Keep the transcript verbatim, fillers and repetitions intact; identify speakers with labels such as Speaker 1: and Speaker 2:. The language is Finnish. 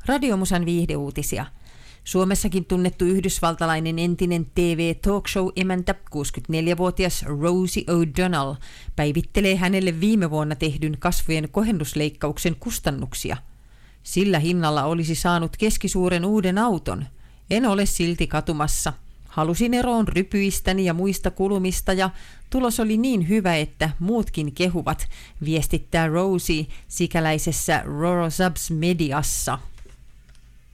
Speaker 1: Radiomusan viihdeuutisia. Suomessakin tunnettu yhdysvaltalainen entinen T V-talkshow-emäntä, kuusikymmentäneljävuotias Rosie O'Donnell, päivittelee hänelle viime vuonna tehdyn kasvojen kohennusleikkauksen kustannuksia. Sillä hinnalla olisi saanut keskisuuren uuden auton. En ole silti katumassa. Halusin eroon rypyistäni ja muista kulumista ja tulos oli niin hyvä, että muutkin kehuvat, viestittää Rosie sikäläisessä Rorosabs mediassa.